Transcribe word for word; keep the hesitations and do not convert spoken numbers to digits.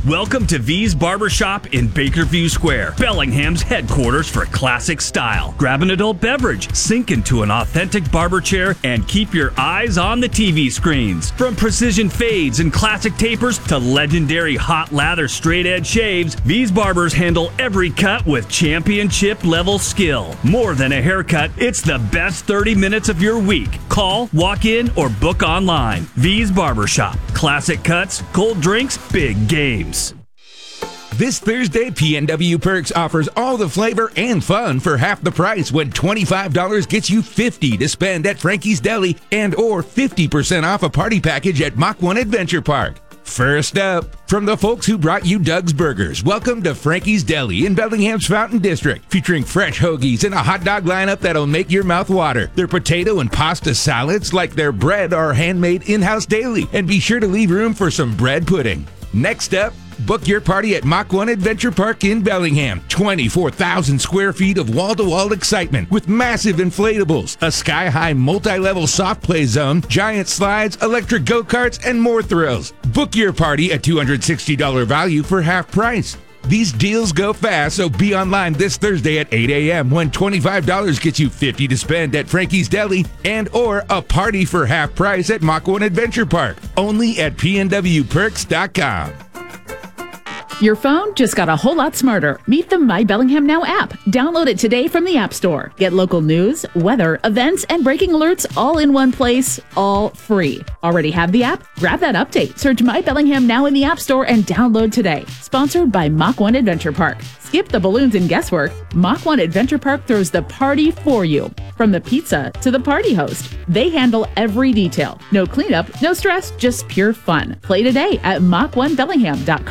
Welcome to V's Barbershop in Bakerview Square, Bellingham's headquarters for classic style. Grab an adult beverage, sink into an authentic barber chair, and keep your eyes on the T V screens. From precision fades and classic tapers to legendary hot lather straight edge shaves, V's Barbers handle every cut with championship level skill. More than a haircut, it's the best thirty minutes of your week. Call, walk in, or book online. V's Barbershop. Classic cuts, cold drinks, big games. This Thursday, P N W Perks offers all the flavor and fun for half the price when twenty-five dollars gets you fifty dollars to spend at Frankie's Deli and or fifty percent off a party package at Mach one Adventure Park. First up, from the folks who brought you Doug's Burgers, welcome to Frankie's Deli in Bellingham's Fountain District, featuring fresh hoagies and a hot dog lineup that'll make your mouth water. Their potato and pasta salads, like their bread, are handmade in-house daily, and be sure to leave room for some bread pudding. Next up, book your party at Mach one Adventure Park in Bellingham. twenty-four thousand square feet of wall-to-wall excitement with massive inflatables, a sky-high multi-level soft play zone, giant slides, electric go-karts, and more thrills. Book your party at two hundred sixty dollars value for half price. These deals go fast, so be online this Thursday at eight a.m. when twenty-five dollars gets you fifty dollars to spend at Frankie's Deli and or a party for half price at Mach one Adventure Park. Only at P N W perks dot com. Your phone just got a whole lot smarter. Meet the My Bellingham Now app. Download it today from the App Store. Get local news, weather, events, and breaking alerts all in one place, all free. Already have the app? Grab that update. Search My Bellingham Now in the App Store and download today. Sponsored by Mach one Adventure Park. Skip the balloons and guesswork. Mach one Adventure Park throws the party for you. From the pizza to the party host, they handle every detail. No cleanup, no stress, just pure fun. Play today at Mach one Bellingham dot com.